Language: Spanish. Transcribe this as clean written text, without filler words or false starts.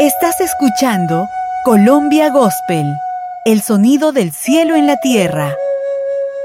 Estás escuchando Colombia Gospel, el sonido del cielo en la tierra.